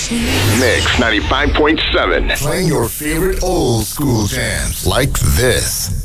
Mix 95.7. Playing your favorite old school jams like this.